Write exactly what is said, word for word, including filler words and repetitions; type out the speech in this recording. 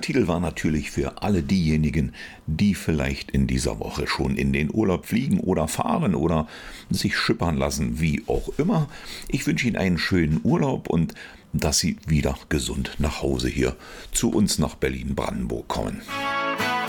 Dieser Titel war natürlich für alle diejenigen, die vielleicht in dieser Woche schon in den Urlaub fliegen oder fahren oder sich schippern lassen, wie auch immer. Ich wünsche Ihnen einen schönen Urlaub und dass Sie wieder gesund nach Hause hier zu uns nach Berlin-Brandenburg kommen.